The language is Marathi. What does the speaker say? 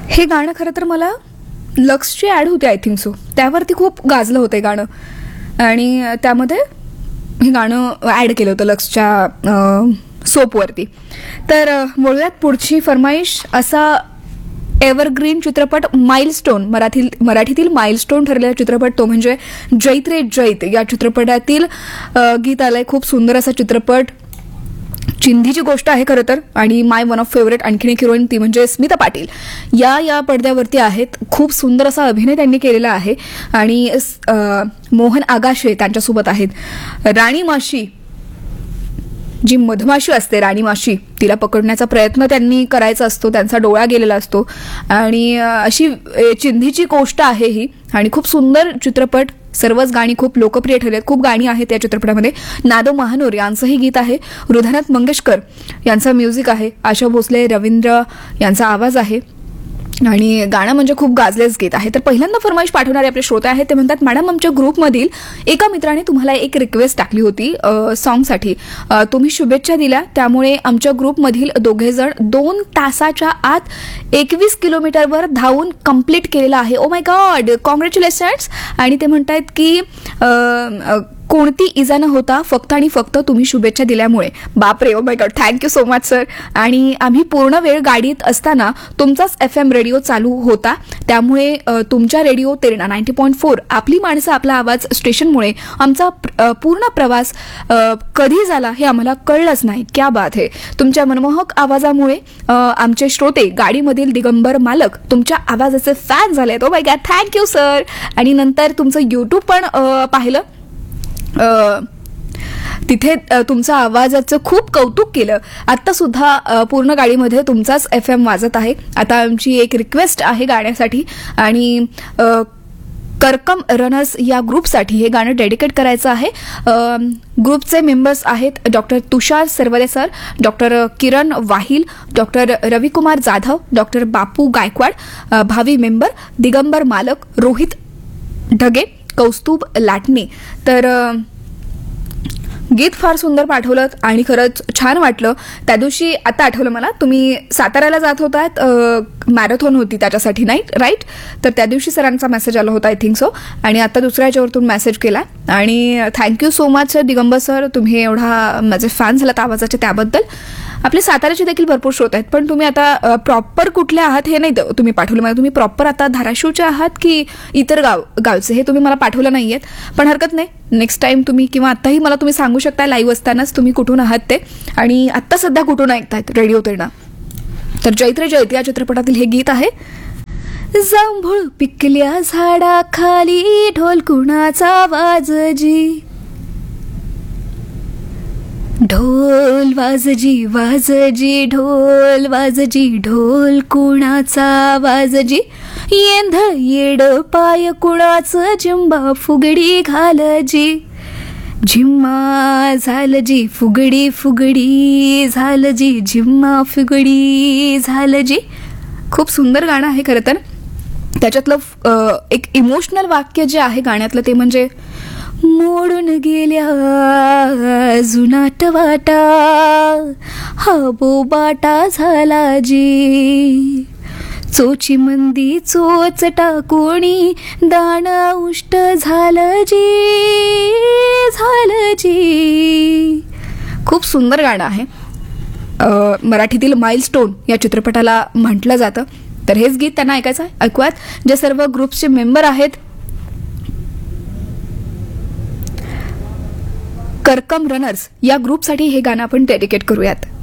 हे गाणं खरं तर मला लक्सची ॲड होती आय थिंक सो, त्यावरती खूप गाजलं होतं गाणं आणि त्यामध्ये हे गाणं ॲड केलं होतं लक्सच्या सोपवरती. तर बोलूयात पुढची फरमाईश. असा एव्हरग्रीन चित्रपट माइलस्टोन, मराठीतील माइलस्टोन ठरलेला चित्रपट तो म्हणजे जैत रे जैत या चित्रपटातील गीत आलंय. खूप सुंदर असा चित्रपट, चिंधीची गोष्ट आहे खरं तर, आणि माय वन ऑफ फेवरेट आणखीन एक हिरोईन ती म्हणजे स्मिता पाटील या पडद्यावरती आहेत. खूप सुंदर असा अभिनय त्यांनी केलेला आहे आणि मोहन आगाशे त्यांच्यासोबत आहेत. राणी माशी, जी मधमाशी असते राणी माशी, तिला पकडण्याचा प्रयत्न त्यांनी करायचा असतो, त्यांचा डोळा गेलेला असतो आणि अशी चिंधीची गोष्ट आहे ही. आणि खूप सुंदर चित्रपट, सर्वच गाणी खूप लोकप्रिय ठरलेत. खूप गाणी आहेत या चित्रपटामध्ये. नादो महानोर यांचंही गीत आहे, हृदयनाथ मंगेशकर यांचा म्युझिक आहे, आशा भोसले रवींद्र यांचा आवाज आहे आणि गाणं म्हणजे खूप गाजलेच गीत आहे. तर पहिल्यांदा फरमाईश पाठवणारे आपले श्रोते आहेत ते म्हणतात, मॅडम आमच्या ग्रुपमधील एका मित्राने तुम्हाला एक रिक्वेस्ट टाकली होती सॉन्गसाठी, तुम्ही शुभेच्छा दिल्या, त्यामुळे आमच्या ग्रुपमधील दोघेजण 2 तासाच्या आत 21 किलोमीटरवर धावून कंप्लीट केलेलं आहे. Oh my God, congratulations. आणि ते म्हणतायत की कोणती इजा न होता फक्त आणि फक्त तुम्ही शुभेच्छा दिल्यामुळे. बापरे, oh my God, thank you so much sir. आणि आम्ही पूर्ण वेळ गाडीत असताना तुमचाच FM रेडिओ चालू होता, त्यामुळे तुमच्या रेडिओ तेरणा 90.4 आपली माणसं आपला आवाज स्टेशनमुळे आमचा पूर्ण प्रवास कधी झाला हे आम्हाला कळलंच नाही. क्या बात आहे. तुमच्या मनमोहक आवाजामुळे आमचे श्रोते गाडीमधील दिगंबर मालक तुमच्या आवाजाचे फॅन झालेत. Oh my God, thank you sir. आणि नंतर तुमचं यूट्यूब पण पाहिलं, तिथे तुमचा आवाजाचं खूप कौतुक केलं. आत्ता सुद्धा पूर्ण गाडीमध्ये तुमचाच FM वाजत आहे. आता आमची एक रिक्वेस्ट आहे गाण्यासाठी आणि करकम रनर्स या ग्रुपसाठी हे गाणं डेडिकेट करायचं आहे. ग्रुपचे मेंबर्स आहेत डॉक्टर तुषार सरवरे सर, डॉक्टर किरण वाहिल, डॉक्टर रविकुमार जाधव, डॉक्टर बापू गायकवाड, भावी मेंबर दिगंबर मालक, रोहित ढगे, कौस्तुभ लाटणे. तर गीत फार सुंदर पाठवलं आणि खरंच छान वाटलं. त्या दिवशी आता आठवलं मला, तुम्ही साताऱ्याला जात होतात, मॅरेथॉन होती त्याच्यासाठी, नाही राईट? तर त्या दिवशी सरांचा मेसेज आला होता आय थिंक सो, आणि आता दुसऱ्या याच्यावरतून मेसेज केला. आणि thank you so much Digambar sir, तुम्ही एवढा माझे फॅन झालात आवाजाचे त्याबद्दल. आपले साताऱ्याचे देखील भरपूर श्रोत आहेत, पण तुम्ही आता प्रॉपर कुठले आहात हे नाही तुम्ही पाठवलं मला. तुम्ही प्रॉपर आता धाराशिवचे आहात की इतर गावचे हे तुम्ही मला पाठवलं नाही आहेत, पण हरकत नाही. नेक्स्ट टाइम तुम्ही किंवा आत्ताही मला तुम्ही सांगू शकता लाईव्ह असतानाच तुम्ही कुठून आहात ते आणि आत्ता सध्या कुठून ऐकतायत रेडिओ तेरणा. तर जैत रे जैत या चित्रपटातील हे गीत आहे. जांभूळ पिकल्या झाडाखाली ढोल कुणाचा वाजजी, ढोल वाजजी वाजजी ढोल वाजजी, ढोल कुणाचा वाजजी, येंध येड पाय कुणाचं, जिंबा फुगडी घालजी, झिम्मा झालजी फुगडी फुगडी झालजी, झिम्मा फुगडी झालजी. खूप सुंदर गाणं आहे खरं तर. त्याच्यातलं एक इमोशनल वाक्य जे आहे गाण्यातलं ते म्हणजे, मोडून गेल्या जुनाट वाटा, हा बोबाटा झाला जी, चोची मंदी चोच टाकोणी, दाण उष्ट झालं जी. खूप सुंदर गाणं आहे. मराठीतील माइलस्टोन या चित्रपटाला म्हटलं जातं. तर हेच गीत त्यांना ऐकायचं. ऐकूयात. जे सर्व ग्रुपचे मेंबर आहेत, करकम रनर्स या ग्रुपसाठी हे गाणं आपण डेडिकेट करूयात.